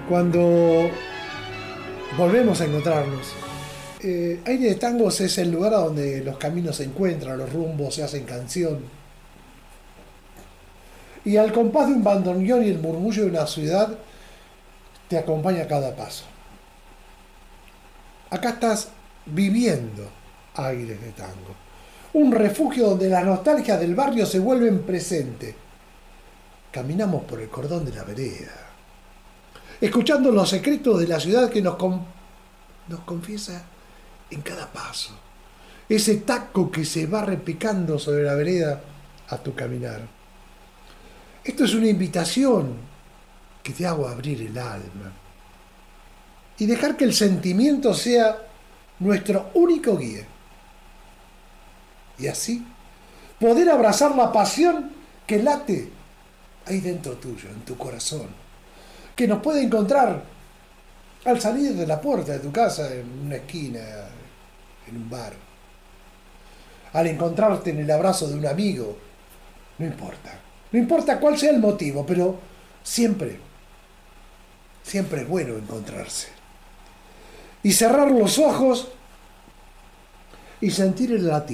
Cuando volvemos a encontrarnos, Aire de Tangos es el lugar a donde los caminos se encuentran, los rumbos se hacen canción. Y al compás de un bandoneón y el murmullo de una ciudad, te acompaña a cada paso. Acá estás viviendo Aires de Tango. Un refugio donde las nostalgias del barrio se vuelven presente. Caminamos por el cordón de la vereda, escuchando los secretos de la ciudad que nos confiesa en cada paso. Ese taco que se va repicando sobre la vereda a tu caminar. Esto es una invitación que te hago abrir el alma y dejar que el sentimiento sea nuestro único guía. Y así poder abrazar la pasión que late ahí dentro tuyo, en tu corazón, que nos puede encontrar al salir de la puerta de tu casa, en una esquina, en un bar, al encontrarte en el abrazo de un amigo, no importa. No importa cuál sea el motivo, pero siempre, siempre es bueno encontrarse. Y cerrar los ojos y sentir el latido